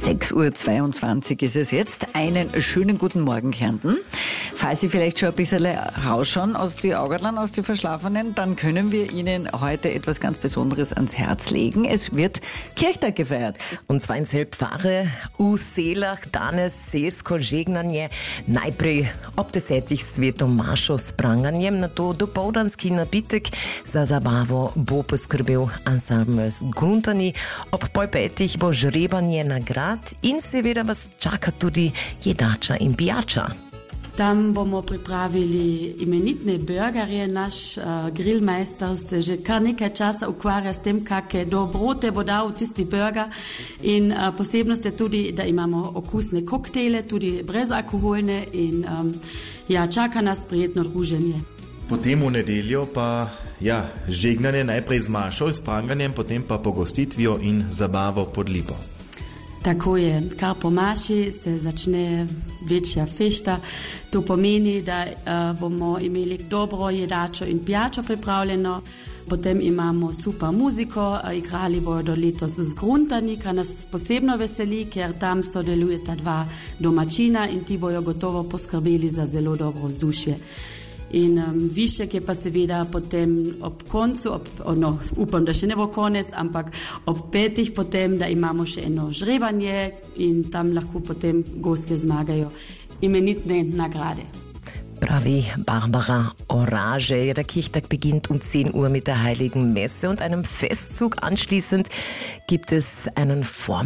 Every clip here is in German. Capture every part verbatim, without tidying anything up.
sechs Uhr zweiundzwanzig ist es jetzt. Einen schönen guten Morgen, Kärnten. Falls Sie vielleicht schon ein bisschen rausschauen aus den Augen, aus den Verschlafenen, dann können wir Ihnen heute etwas ganz Besonderes ans Herz legen. Es wird Kirchtag gefeiert. Und zwar in Selbfare, u Selach, danes, sesko, žegnanje, najprej ob desetih svetom mašo s pranganjem, nato dopoldanski napitek za zabavo bo poskrbel ansambl Zgruntani, ob pol petih bo žrebanje nagrad in seveda vas čaka tudi jedača in pijača. Tam bomo pripravili imenitne burgerje. Naš uh, grillmeister se že kar nekaj časa ukvarja s tem, kakšne dobrote bo dal v tisti burger. In uh, posebnost je tudi, da imamo okusne koktejle, tudi brezalkoholne in um, ja, čaka nas prijetno druženje. Potem v nedeljo pa ja, žegnanje najprej z mašo, s pranganjem, potem pa pogostitvijo in zabavo pod lipo. Tako je, kar po maši se začne večja fešta. To pomeni, da uh, bomo imeli dobro jedačo in pijačo pripravljeno. Potem imamo super muziko, uh, igrali bodo letos Zgruntani, kar nas posebno veseli, ker tam sodelujeta dva domačina in ti bojo gotovo poskrbeli za zelo dobro vzdušje. In um, višek je pa seveda potem ob koncu, ob, no, upam, da še ne bo konec, ampak ob petih potem, da imamo še eno žrebanje in tam lahko potem gostje zmagajo imenitne nagrade. Pravi Barbara Orage. Der Kirchtag beginnt um zehn Uhr mit der Heiligen Messe und einem Festzug. Anschließend gibt es einen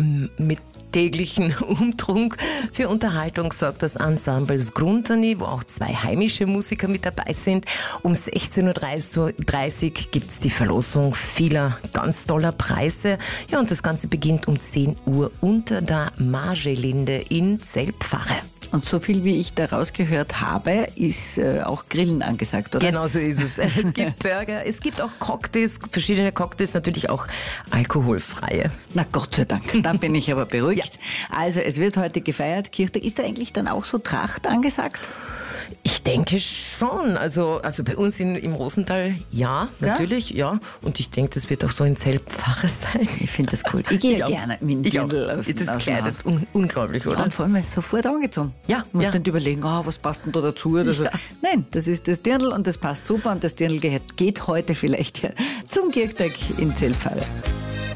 vormittäglichen Umtrunk. Für Unterhaltung sorgt das Ensemble Zgruntani, wo auch zwei heimische Musiker mit dabei sind. Um sechzehn Uhr dreißig gibt es die Verlosung vieler ganz toller Preise. Ja, und das Ganze beginnt um zehn Uhr unter der Margelinde in Selbfare. Und so viel, wie ich da rausgehört habe, ist äh, auch Grillen angesagt, oder? Genau so ist es. Es gibt Burger, es gibt auch Cocktails, verschiedene Cocktails, natürlich auch alkoholfreie. Na Gott sei Dank, da bin ich aber beruhigt. Ja. Also es wird heute gefeiert, Kirchtag. Ist da eigentlich dann auch so Tracht angesagt? Ich denke schon. Also, also bei uns in, im Rosental, ja, natürlich, ja. ja. Und ich denke, das wird auch so in Selbfare sein. Ich finde das cool. Ich gehe ja gerne mit dem Dirndl aus dem Das kleidet un- unglaublich, oder? Ja, und vor allem ist es sofort angezogen. Ja. Du musst ja. nicht überlegen, oh, was passt denn da dazu oder so. Ja. Nein, das ist das Dirndl und das passt super und das Dirndl geht, geht heute vielleicht ja zum Kirchtag in Selbfare.